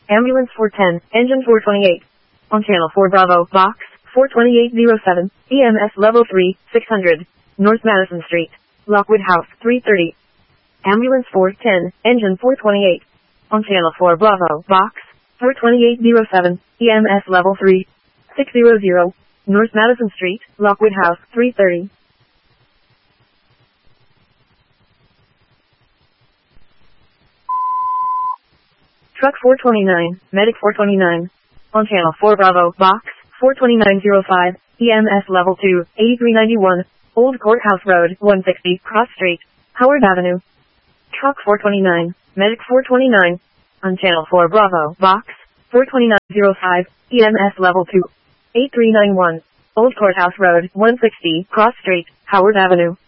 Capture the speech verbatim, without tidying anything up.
Ambulance four ten, engine four twenty-eight. On channel four Bravo, box four twenty-eight oh seven, E M S level three, six hundred, North Madison Street, Lockwood House, three thirty. Ambulance four ten, engine four twenty-eight. On channel four Bravo, box four twenty-eight oh seven, E M S level three, six hundred, North Madison Street, Lockwood House, three thirty. Truck four twenty-nine, Medic four twenty-nine. On channel four Bravo, box four twenty-nine oh five, E M S level two, eighty-three ninety-one, Old Courthouse Road, one sixty, Cross Street, Howard Avenue. Truck four twenty-nine, Medic four twenty-nine. On channel four Bravo, box four twenty-nine oh five, E M S level two, eighty-three ninety-one, Old Courthouse Road, one sixty, Cross Street, Howard Avenue.